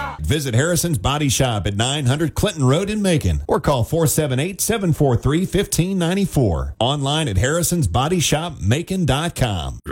Visit Harrison's Body Shop at 900 Clinton Road in Macon or call 478-743-1594. Online at harrisonsbodyshopmacon.com.